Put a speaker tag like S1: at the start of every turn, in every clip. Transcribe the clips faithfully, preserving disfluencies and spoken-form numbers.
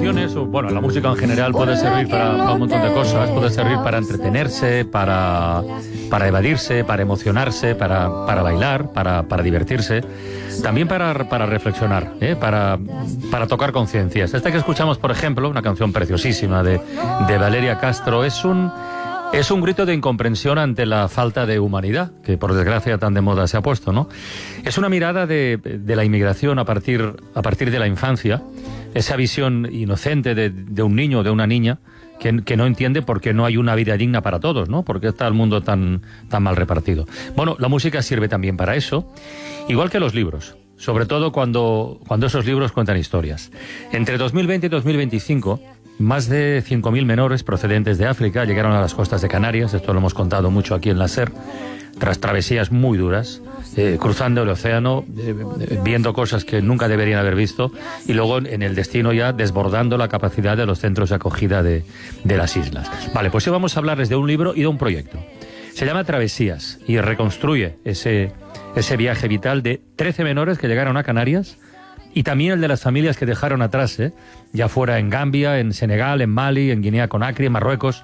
S1: canciones, o, bueno, la música en general puede servir para, para un montón de cosas, puede servir para entretenerse, para, para evadirse, para emocionarse, para, para bailar, para, para divertirse, también para, para reflexionar, ¿eh? para, para tocar conciencias. Esta que escuchamos, por ejemplo, una canción preciosísima de, de Valeria Castro, es un... Es un grito de incomprensión ante la falta de humanidad, que por desgracia tan de moda se ha puesto, ¿no? Es una mirada de, de la inmigración a partir, a partir de la infancia, esa visión inocente de, de un niño o de una niña que, que no entiende por qué no hay una vida digna para todos, ¿no? Por qué está el mundo tan, tan mal repartido. Bueno, la música sirve también para eso, igual que los libros, sobre todo cuando, cuando esos libros cuentan historias. Entre dos mil veinte y dos mil veinticinco... más de cinco mil menores procedentes de África llegaron a las costas de Canarias, esto lo hemos contado mucho aquí en la SER, tras travesías muy duras, eh, cruzando el océano, eh, viendo cosas que nunca deberían haber visto, y luego en el destino ya desbordando la capacidad de los centros de acogida de, de las islas. Vale, pues hoy vamos a hablarles de un libro y de un proyecto. Se llama Travesías y reconstruye ese, ese viaje vital de trece menores que llegaron a Canarias, y también el de las familias que dejaron atrás, ¿eh? ya fuera en Gambia, en Senegal, en Mali, en Guinea-Conakry, en Marruecos.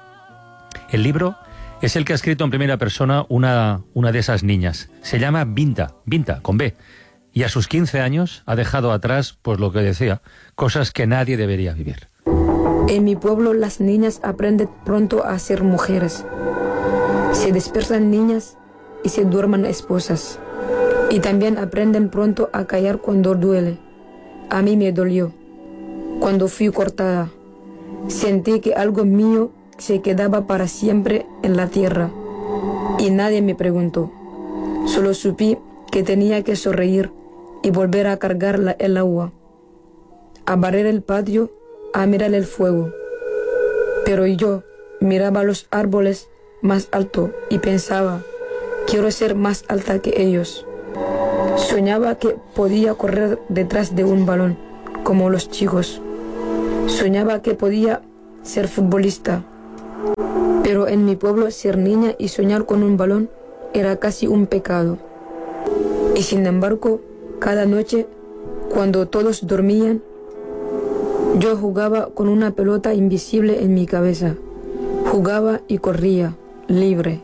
S1: El libro es el que ha escrito en primera persona una, una de esas niñas. Se llama Binta, Binta, con B. Y a sus quince años ha dejado atrás, pues lo que decía, cosas que nadie debería vivir.
S2: En mi pueblo las niñas aprenden pronto a ser mujeres. Se despiertan niñas y se duermen esposas. Y también aprenden pronto a callar cuando duele. A mí me dolió. Cuando fui cortada, sentí que algo mío se quedaba para siempre en la tierra. Y nadie me preguntó. Solo supe que tenía que sonreír y volver a cargar la, el agua. A barrer el patio, a mirar el fuego. Pero yo miraba los árboles más alto y pensaba, quiero ser más alta que ellos. Soñaba que podía correr detrás de un balón, como los chicos. Soñaba que podía ser futbolista. Pero en mi pueblo ser niña y soñar con un balón era casi un pecado. Y sin embargo, cada noche, cuando todos dormían, yo jugaba con una pelota invisible en mi cabeza. Jugaba y corría, libre.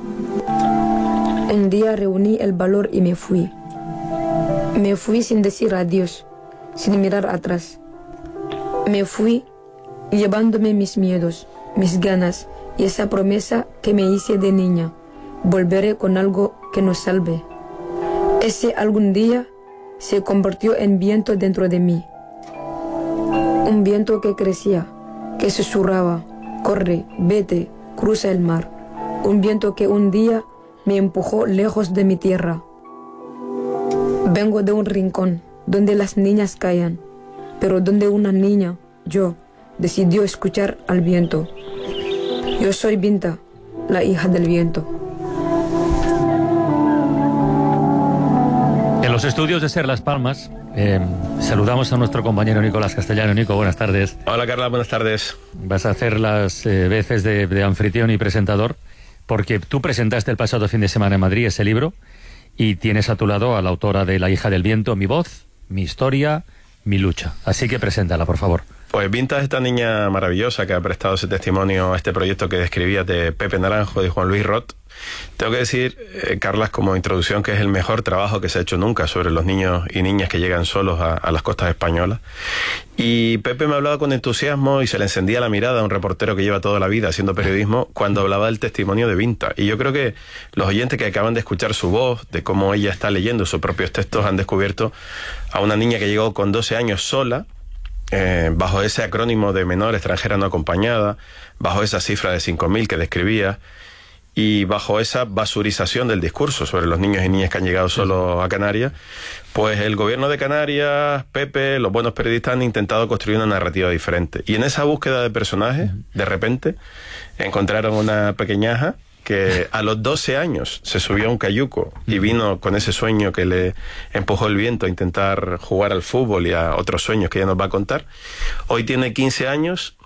S2: Un día reuní el valor y me fui. Me fui sin decir adiós, sin mirar atrás. Me fui llevándome mis miedos, mis ganas y esa promesa que me hice de niña. Volveré con algo que nos salve. Ese algún día se convirtió en viento dentro de mí. Un viento que crecía, que susurraba, corre, vete, cruza el mar. Un viento que un día me empujó lejos de mi tierra. Vengo de un rincón donde las niñas callan, pero donde una niña, yo, decidió escuchar al viento. Yo soy Binta, la hija del viento.
S1: En los estudios de SER Las Palmas, eh, saludamos a nuestro compañero Nicolás Castellano. Nico, buenas tardes.
S3: Hola, Carla, buenas tardes.
S1: Vas a hacer las eh, veces de, de anfitrión y presentador, porque tú presentaste el pasado fin de semana en Madrid ese libro y tienes a tu lado a la autora de La hija del viento, Mi voz, mi historia, mi lucha. Así que preséntala, por favor.
S3: Pues Binta es esta niña maravillosa que ha prestado ese testimonio a este proyecto que describías de Pepe Naranjo, de Juan Luis Roth. Tengo que decir, eh, Carlas, como introducción, que es el mejor trabajo que se ha hecho nunca sobre los niños y niñas que llegan solos a, a las costas españolas. Y Pepe me hablaba con entusiasmo y se le encendía la mirada a un reportero que lleva toda la vida haciendo periodismo cuando hablaba del testimonio de Binta. Y yo creo que los oyentes que acaban de escuchar su voz, de cómo ella está leyendo sus propios textos, han descubierto a una niña que llegó con doce años sola, Eh, bajo ese acrónimo de menor extranjera no acompañada, bajo esa cifra de cinco mil que describía y bajo esa basurización del discurso sobre los niños y niñas que han llegado solo a Canarias, pues el gobierno de Canarias, Pepe, los buenos periodistas han intentado construir una narrativa diferente. Y en esa búsqueda de personajes, de repente, encontraron una pequeñaja que a los doce años se subió a un cayuco y vino con ese sueño que le empujó el viento a intentar jugar al fútbol y a otros sueños que ella nos va a contar. Hoy tiene quince años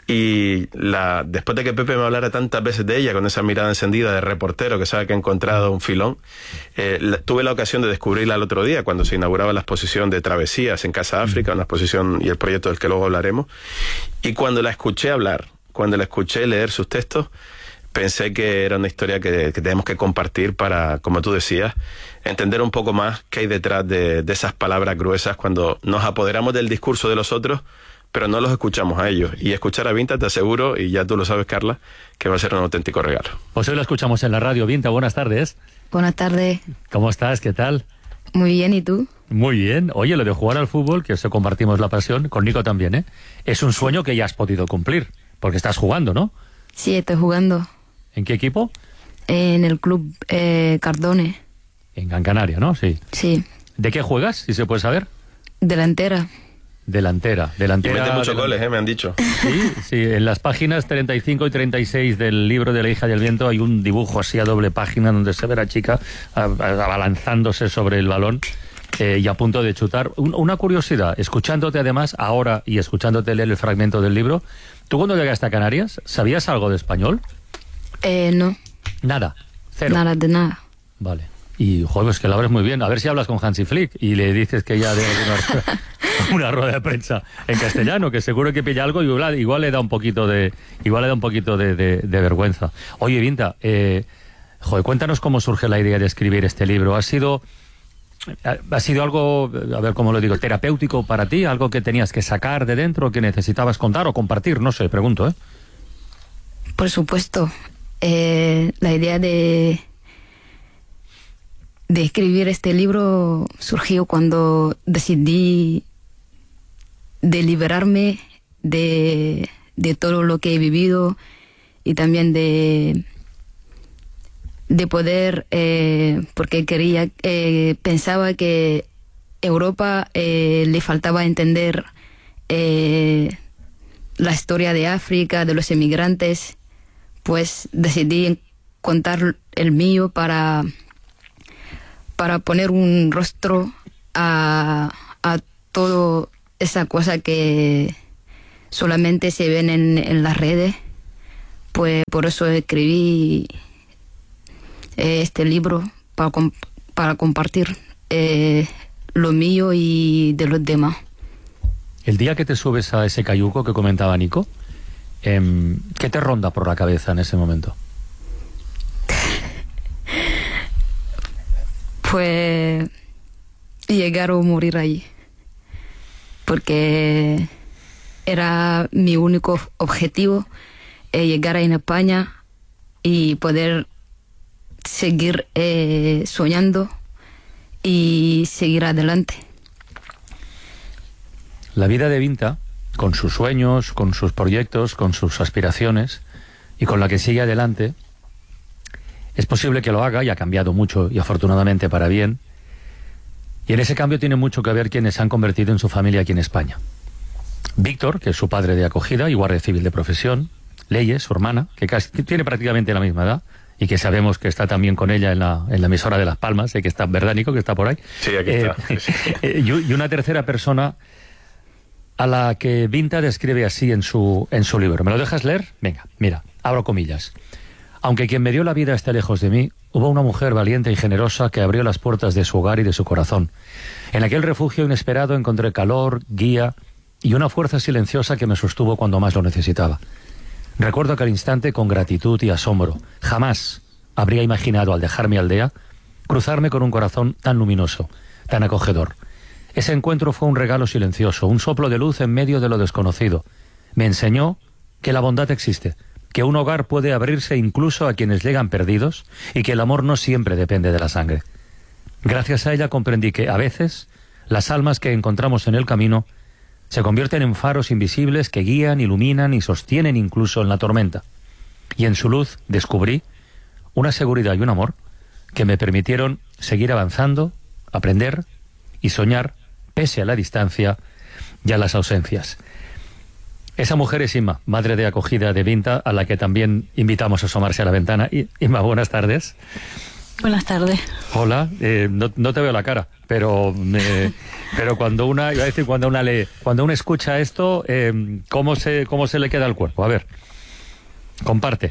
S3: Y la, después de que Pepe me hablara tantas veces de ella, con esa mirada encendida de reportero que sabe que ha encontrado un filón, eh, la, tuve la ocasión de descubrirla el otro día, cuando se inauguraba la exposición de Travesías en Casa África, una exposición y el proyecto del que luego hablaremos. Y cuando la escuché hablar, cuando la escuché leer sus textos, pensé que era una historia que, que tenemos que compartir para, como tú decías, entender un poco más qué hay detrás de, de esas palabras gruesas cuando nos apoderamos del discurso de los otros, pero no los escuchamos a ellos. Y escuchar a Vinta, te aseguro, y ya tú lo sabes, Carla, que va a ser un auténtico regalo.
S1: Pues hoy lo escuchamos en la radio. Vinta, buenas tardes.
S4: Buenas tardes.
S1: ¿Cómo estás? ¿Qué tal?
S4: Muy bien, ¿y tú?
S1: Muy bien. Oye, lo de jugar al fútbol, que eso compartimos la pasión, con Nico también, ¿eh? Es un sueño que ya has podido cumplir, porque estás jugando, ¿no?
S4: Sí, estoy jugando.
S1: ¿En qué equipo?
S4: En el club eh, Cardone.
S1: En Gran Canaria, ¿no? Sí.
S4: Sí.
S1: ¿De qué juegas, si se puede saber?
S4: Delantera.
S1: Delantera. Delantera.
S3: Y mete muchos
S1: delan...
S3: goles, ¿eh? Me han dicho.
S1: Sí, sí. En las páginas treinta y cinco y treinta y seis del libro de La hija del viento hay un dibujo así a doble página donde se ve a la chica abalanzándose sobre el balón eh, y a punto de chutar. Un, una curiosidad, escuchándote además ahora y escuchándote leer el fragmento del libro, ¿tú cuando llegaste a Canarias sabías algo de español?
S4: Eh, no.
S1: Nada. Cero.
S4: Nada de nada.
S1: Vale. Y, joder, es que lo abres muy bien. A ver si hablas con Hansi Flick y le dices que ya de una, una rueda de prensa en castellano, que seguro que pilla algo y igual, igual le da un poquito de igual le da un poquito de, de, de vergüenza. Oye, Vinta, eh, joder, cuéntanos cómo surge la idea de escribir este libro. ¿Ha sido, ha sido algo, a ver cómo lo digo, terapéutico para ti? ¿Algo que tenías que sacar de dentro, que necesitabas contar o compartir? No sé, pregunto, ¿eh?
S4: Por supuesto. Eh, la idea de... de escribir este libro surgió cuando decidí de liberarme de, de todo lo que he vivido y también de, de poder, eh, porque quería, eh, pensaba que Europa eh, le faltaba entender eh, la historia de África, de los emigrantes, pues decidí contar el mío para... para poner un rostro a, a toda esa cosa que solamente se ven en, en las redes. Pues por eso escribí eh, este libro, para, comp para compartir eh, lo mío y de los demás.
S1: El día que te subes a ese cayuco que comentaba Nico, eh, ¿qué te ronda por la cabeza en ese momento?
S4: Pues llegar o morir allí, porque era mi único objetivo, eh, llegar en España y poder seguir eh, soñando y seguir adelante.
S1: La vida de Vinta, con sus sueños, con sus proyectos, con sus aspiraciones y con la que sigue adelante, es posible que lo haga y ha cambiado mucho y afortunadamente para bien. Y en ese cambio tiene mucho que ver quienes se han convertido en su familia aquí en España. Víctor, que es su padre de acogida y guardia civil de profesión. Leyes, su hermana, que casi, que tiene prácticamente la misma edad y que sabemos que está también con ella en la, en la emisora de Las Palmas, sé que está, ¿verdad, Nico? Que está por ahí.
S3: Sí, aquí
S1: eh,
S3: está.
S1: y una tercera persona a la que Vinta describe así en su, en su libro. ¿Me lo dejas leer? Venga, mira, abro comillas. Aunque quien me dio la vida esté lejos de mí, hubo una mujer valiente y generosa que abrió las puertas de su hogar y de su corazón. En aquel refugio inesperado encontré calor, guía y una fuerza silenciosa que me sostuvo cuando más lo necesitaba. Recuerdo aquel instante con gratitud y asombro. Jamás habría imaginado, al dejar mi aldea, cruzarme con un corazón tan luminoso, tan acogedor. Ese encuentro fue un regalo silencioso, un soplo de luz en medio de lo desconocido. Me enseñó que la bondad existe, que un hogar puede abrirse incluso a quienes llegan perdidos y que el amor no siempre depende de la sangre. Gracias a ella comprendí que, a veces, las almas que encontramos en el camino se convierten en faros invisibles que guían, iluminan y sostienen incluso en la tormenta. Y en su luz descubrí una seguridad y un amor que me permitieron seguir avanzando, aprender y soñar pese a la distancia y a las ausencias. Esa mujer es Inma, madre de acogida de Vinta, a la que también invitamos a asomarse a la ventana. Inma, buenas tardes.
S5: Buenas tardes.
S1: Hola, eh, no, no te veo la cara, pero me, pero cuando una, iba a decir, cuando una lee, cuando uno escucha esto, eh, ¿cómo se, cómo se le queda el cuerpo? A ver, comparte.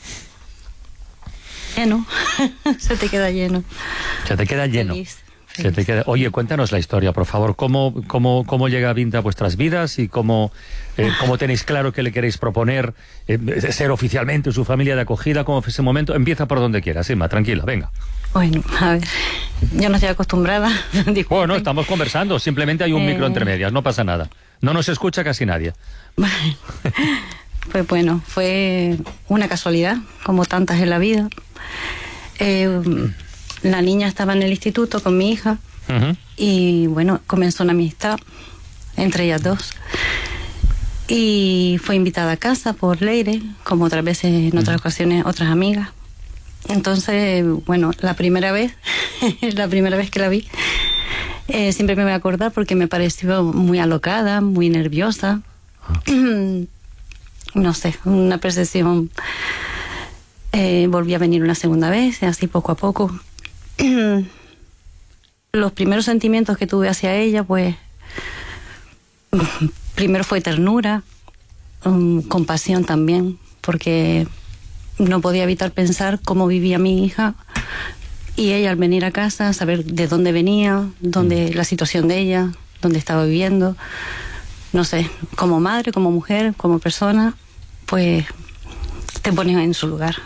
S5: Lleno, se te queda lleno.
S1: Se te queda lleno.
S5: Feliz,
S1: Se
S5: feliz.
S1: te queda... Oye, cuéntanos la historia, por favor. ¿Cómo, cómo, cómo llega Vinta a vuestras vidas y cómo, eh, cómo tenéis claro que le queréis proponer eh, ser oficialmente su familia de acogida? ¿Cómo fue ese momento? Empieza por donde quieras, Inma, tranquila, venga.
S5: Bueno, a ver, yo no estoy acostumbrada. Disculpen.
S1: Bueno, estamos conversando, simplemente hay un
S5: Eh.
S1: micro entre medias, no pasa nada. No nos escucha casi nadie.
S5: Pues bueno, fue una casualidad, como tantas en la vida. Eh, la niña estaba en el instituto con mi hija
S1: Uh-huh.
S5: y bueno, comenzó una amistad entre ellas dos. Y fue invitada a casa por Leire, como otras veces en otras ocasiones otras amigas. Entonces, bueno, la primera vez, la primera vez que la vi, eh, siempre me voy a acordar porque me pareció muy alocada, muy nerviosa. No sé, una percepción. Eh, volví a venir una segunda vez, así poco a poco. Los primeros sentimientos que tuve hacia ella, pues, primero fue ternura, um, compasión también, porque no podía evitar pensar cómo vivía mi hija y ella al venir a casa, saber de dónde venía, dónde, la situación de ella, dónde estaba viviendo. No sé, como madre, como mujer, como persona, pues te pones en su lugar.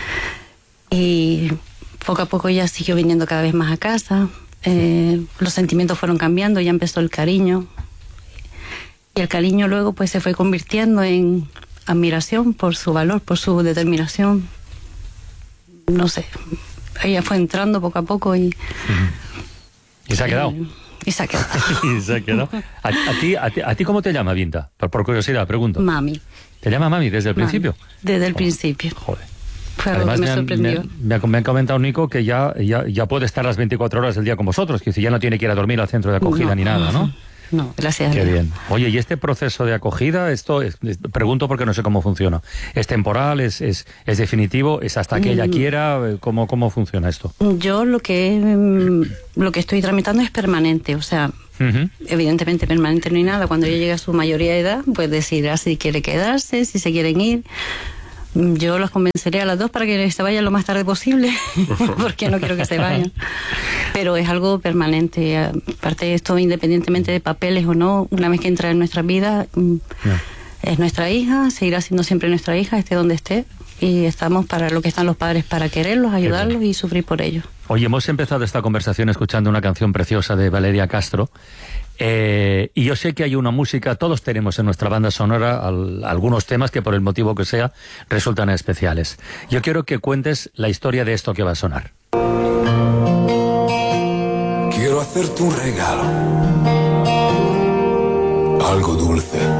S5: Y poco a poco ella siguió viniendo cada vez más a casa, eh, los sentimientos fueron cambiando, ya empezó el cariño. Y el cariño luego pues se fue convirtiendo en admiración por su valor, por su determinación. No sé, ella fue entrando poco a poco y...
S1: ¿Y se ha quedado?
S5: Y, y se ha quedado.
S1: Y se ha quedado. ¿A, a ti, a, ti, ¿A ti cómo te llama, Vinta? Por, por curiosidad, pregunto.
S5: Mami.
S1: ¿Te llama mami desde el
S5: Mami.
S1: principio?
S5: Desde el
S1: Oh,
S5: principio.
S1: Joder.
S5: Fue algo
S1: Además,
S5: que me
S1: me, han,
S5: sorprendió.
S1: me, me, ha, me ha comentado Nico que ya, ya, ya puede estar las veinticuatro horas del día con vosotros, que ya no tiene que ir a dormir al centro de acogida
S5: No.
S1: ni nada, ¿no?
S5: No, gracias a
S1: Qué
S5: Dios.
S1: bien. Oye, ¿y este proceso de acogida, esto es, es- pregunto porque no sé cómo funciona? ¿Es temporal? ¿Es, es, es definitivo? ¿Es hasta que ella
S5: Mm.
S1: quiera? ¿Cómo, cómo funciona esto?
S5: Yo lo que mm, lo que estoy tramitando es permanente, o sea,
S1: Ujú.
S5: evidentemente permanente no hay nada. Cuando ella llegue a su mayoría de edad, pues decidirá si quiere quedarse, si se quieren ir. Mm, Yo los convenceré a las dos para que se vayan lo más tarde posible, porque no quiero que se vayan. Pero es algo permanente. Aparte de esto, independientemente de papeles o no, una vez que entra en nuestra vida, mm,
S1: Ya.
S5: es nuestra hija, seguirá siendo siempre nuestra hija, esté donde esté. Y estamos para lo que están los padres, para quererlos, ayudarlos y sufrir por ellos.
S1: Oye, hemos empezado esta conversación escuchando una canción preciosa de Valeria Castro. Eh, y yo sé que hay una música, todos tenemos en nuestra banda sonora al- algunos temas que por el motivo que sea resultan especiales. Yo quiero que cuentes la historia de esto que va a sonar.
S6: Quiero hacerte un regalo, algo dulce,